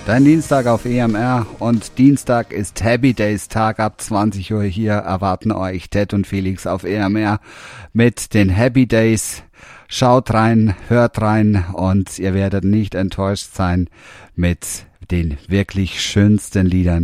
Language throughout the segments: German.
Dein Dienstag auf EMR und Dienstag ist Happy Days Tag. Ab 20 Uhr hier erwarten euch Ted und Felix auf EMR mit den Happy Days. Schaut rein, hört rein und ihr werdet nicht enttäuscht sein mit den wirklich schönsten Liedern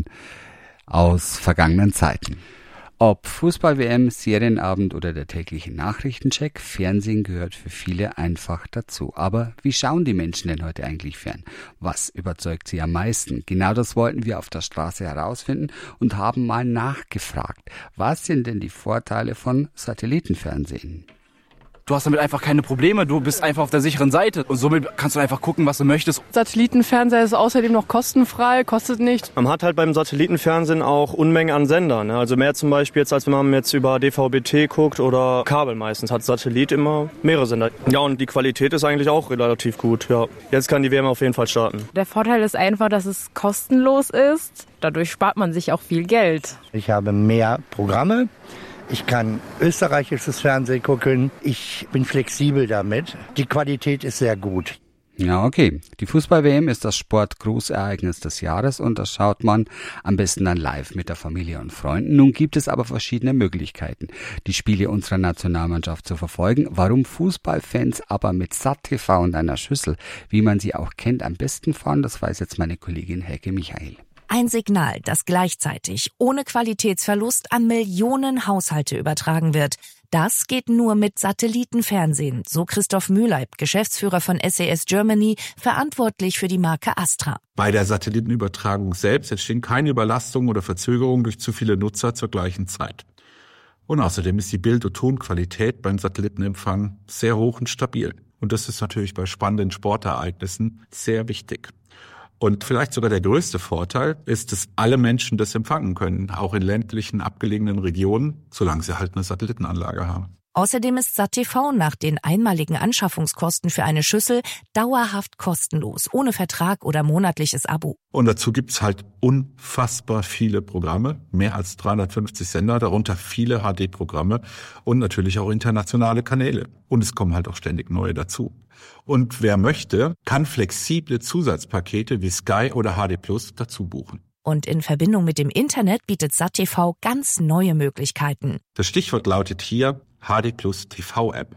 aus vergangenen Zeiten. Ob Fußball-WM, Serienabend oder der tägliche Nachrichtencheck, Fernsehen gehört für viele einfach dazu. Aber wie schauen die Menschen denn heute eigentlich fern? Was überzeugt sie am meisten? Genau das wollten wir auf der Straße herausfinden und haben mal nachgefragt. Was sind denn die Vorteile von Satellitenfernsehen? Du hast damit einfach keine Probleme, du bist einfach auf der sicheren Seite und somit kannst du einfach gucken, was du möchtest. Satellitenfernseher ist außerdem noch kostenfrei, kostet nicht. Man hat halt beim Satellitenfernsehen auch Unmengen an Sendern, ne? Also mehr zum Beispiel jetzt, als wenn man jetzt über DVB-T guckt oder Kabel meistens, hat Satellit immer mehrere Sender. Ja, und die Qualität ist eigentlich auch relativ gut, ja. Jetzt kann die WM auf jeden Fall starten. Der Vorteil ist einfach, dass es kostenlos ist. Dadurch spart man sich auch viel Geld. Ich habe mehr Programme. Ich kann österreichisches Fernsehen gucken. Ich bin flexibel damit. Die Qualität ist sehr gut. Ja, okay. Die Fußball-WM ist das Sportgroßereignis des Jahres und das schaut man am besten dann live mit der Familie und Freunden. Nun gibt es aber verschiedene Möglichkeiten, die Spiele unserer Nationalmannschaft zu verfolgen. Warum Fußballfans aber mit SAT-TV und einer Schüssel, wie man sie auch kennt, am besten fahren, das weiß jetzt meine Kollegin Helge Michael. Ein Signal, das gleichzeitig ohne Qualitätsverlust an Millionen Haushalte übertragen wird. Das geht nur mit Satellitenfernsehen, so Christoph Mühleib, Geschäftsführer von SAS Germany, verantwortlich für die Marke Astra. Bei der Satellitenübertragung selbst entstehen keine Überlastungen oder Verzögerungen durch zu viele Nutzer zur gleichen Zeit. Und außerdem ist die Bild- und Tonqualität beim Satellitenempfang sehr hoch und stabil. Und das ist natürlich bei spannenden Sportereignissen sehr wichtig. Und vielleicht sogar der größte Vorteil ist, dass alle Menschen das empfangen können, auch in ländlichen, abgelegenen Regionen, solange sie halt eine Satellitenanlage haben. Außerdem ist SAT-TV nach den einmaligen Anschaffungskosten für eine Schüssel dauerhaft kostenlos, ohne Vertrag oder monatliches Abo. Und dazu gibt's halt unfassbar viele Programme, mehr als 350 Sender, darunter viele HD-Programme und natürlich auch internationale Kanäle. Und es kommen halt auch ständig neue dazu. Und wer möchte, kann flexible Zusatzpakete wie Sky oder HD Plus dazu buchen. Und in Verbindung mit dem Internet bietet SAT-TV ganz neue Möglichkeiten. Das Stichwort lautet hier HD Plus TV-App.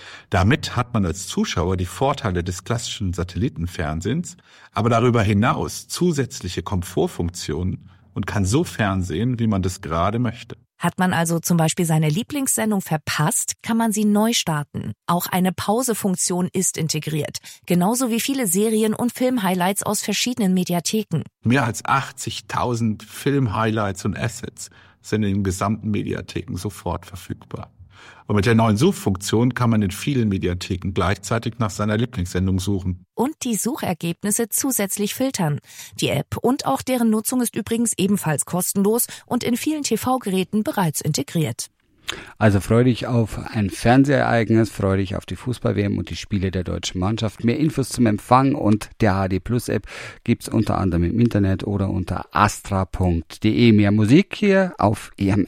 Damit hat man als Zuschauer die Vorteile des klassischen Satellitenfernsehens, aber darüber hinaus zusätzliche Komfortfunktionen und kann so fernsehen, wie man das gerade möchte. Hat man also zum Beispiel seine Lieblingssendung verpasst, kann man sie neu starten. Auch eine Pausefunktion ist integriert, genauso wie viele Serien- und Film-Highlights aus verschiedenen Mediatheken. Mehr als 80.000 Film-Highlights und Assets sind in den gesamten Mediatheken sofort verfügbar. Und mit der neuen Suchfunktion kann man in vielen Mediatheken gleichzeitig nach seiner Lieblingssendung suchen. Und die Suchergebnisse zusätzlich filtern. Die App und auch deren Nutzung ist übrigens ebenfalls kostenlos und in vielen TV-Geräten bereits integriert. Also freu dich auf ein Fernsehereignis, freu dich auf die Fußball-WM und die Spiele der deutschen Mannschaft. Mehr Infos zum Empfang und der HD Plus App gibt's unter anderem im Internet oder unter astra.de. Mehr Musik hier auf EMR.